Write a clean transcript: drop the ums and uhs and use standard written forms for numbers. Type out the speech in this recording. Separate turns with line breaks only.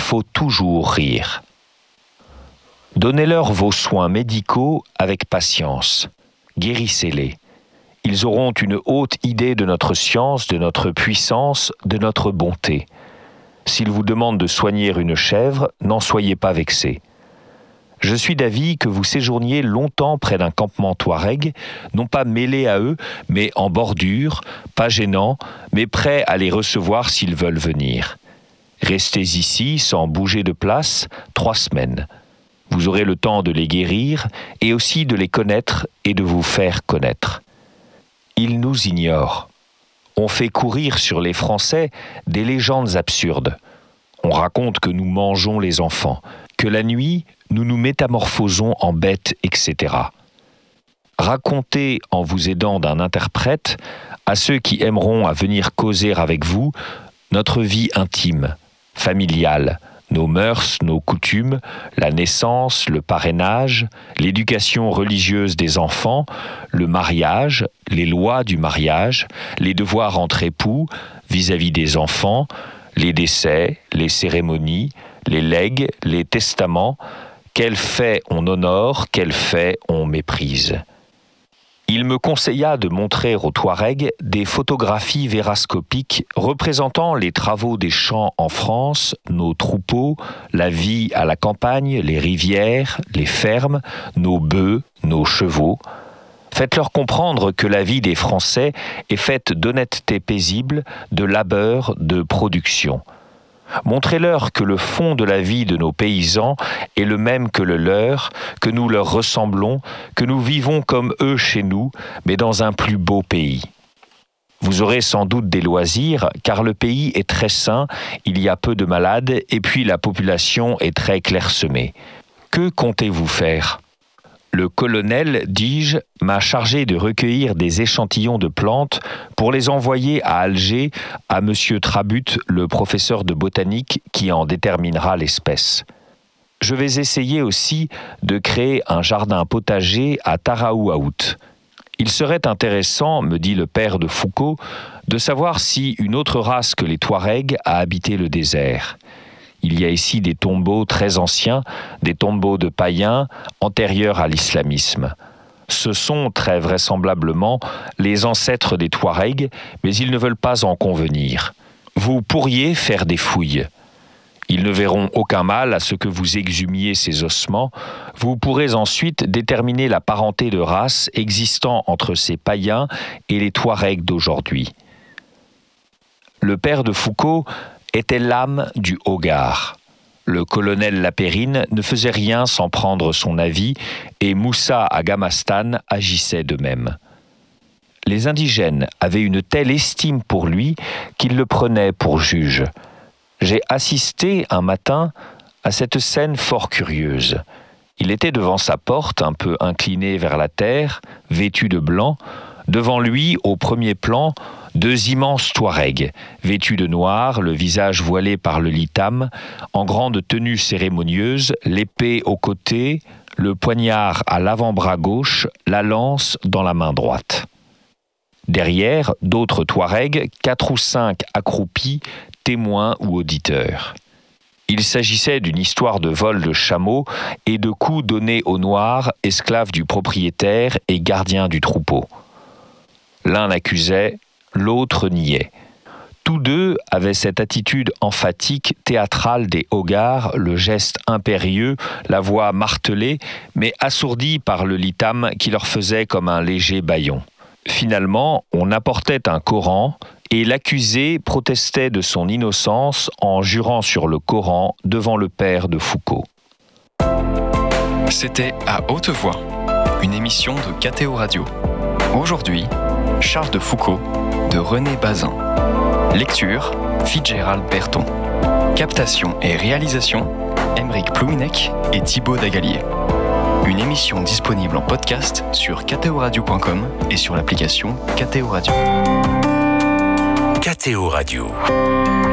faut toujours rire. Donnez-leur vos soins médicaux avec patience. Guérissez-les. Ils auront une haute idée de notre science, de notre puissance, de notre bonté. S'ils vous demandent de soigner une chèvre, n'en soyez pas vexés. Je suis d'avis que vous séjourniez longtemps près d'un campement touareg, non pas mêlé à eux, mais en bordure, pas gênant, mais prêt à les recevoir s'ils veulent venir. Restez ici, sans bouger de place, 3 semaines. Vous aurez le temps de les guérir et aussi de les connaître et de vous faire connaître. Ils nous ignorent. On fait courir sur les Français des légendes absurdes. On raconte que nous mangeons les enfants, que la nuit, nous nous métamorphosons en bêtes, etc. Racontez, en vous aidant d'un interprète, à ceux qui aimeront à venir causer avec vous, notre vie intime, familiale, nos mœurs, nos coutumes, la naissance, le parrainage, l'éducation religieuse des enfants, le mariage, les lois du mariage, les devoirs entre époux vis-à-vis des enfants, les décès, les cérémonies, les legs, les testaments, quels faits on honore, quels faits on méprise. Il me conseilla de montrer aux Touaregs des photographies vérascopiques représentant les travaux des champs en France, nos troupeaux, la vie à la campagne, les rivières, les fermes, nos bœufs, nos chevaux. Faites-leur comprendre que la vie des Français est faite d'honnêteté paisible, de labeur, de production. Montrez-leur que le fond de la vie de nos paysans est le même que le leur, que nous leur ressemblons, que nous vivons comme eux chez nous, mais dans un plus beau pays. Vous aurez sans doute des loisirs, car le pays est très sain, il y a peu de malades, et puis la population est très clairsemée. Que comptez-vous faire ? Le colonel, dis-je, m'a chargé de recueillir des échantillons de plantes pour les envoyer à Alger à M. Trabut, le professeur de botanique qui en déterminera l'espèce. Je vais essayer aussi de créer un jardin potager à Taraou-Aout. Il serait intéressant, me dit le père de Foucault, de savoir si une autre race que les Touaregs a habité le désert. Il y a ici des tombeaux très anciens, des tombeaux de païens antérieurs à l'islamisme. Ce sont très vraisemblablement les ancêtres des Touaregs, mais ils ne veulent pas en convenir. Vous pourriez faire des fouilles. Ils ne verront aucun mal à ce que vous exhumiez ces ossements. Vous pourrez ensuite déterminer la parenté de race existant entre ces païens et les Touaregs d'aujourd'hui. Le père de Foucault était l'âme du Hogar. Le colonel Lapérine ne faisait rien sans prendre son avis et Moussa Agamastan agissait de même. Les indigènes avaient une telle estime pour lui qu'ils le prenaient pour juge. J'ai assisté un matin à cette scène fort curieuse. Il était devant sa porte, un peu incliné vers la terre, vêtu de blanc. Devant lui, au premier plan, 2 immenses Touaregs, vêtus de noir, le visage voilé par le litam, en grande tenue cérémonieuse, l'épée au côté, le poignard à l'avant-bras gauche, la lance dans la main droite. Derrière, d'autres Touaregs, 4 ou 5 accroupis, témoins ou auditeurs. Il s'agissait d'une histoire de vol de chameaux et de coups donnés aux Noirs, esclaves du propriétaire et gardiens du troupeau. L'un accusait, l'autre niait. Tous deux avaient cette attitude emphatique, théâtrale des Hogars, le geste impérieux, la voix martelée, mais assourdie par le litam qui leur faisait comme un léger bâillon. Finalement, on apportait un Coran et l'accusé protestait de son innocence en jurant sur le Coran devant le père de Foucault.
C'était À Haute Voix, une émission de KTO Radio. Aujourd'hui, Charles de Foucault de René Bazin. Lecture, Fitzgerald Berton. Captation et réalisation, Aymeric Plouinec et Thibaut Dagalier. Une émission disponible en podcast sur ktoradio.com et sur l'application KTO Radio.
KTO Radio.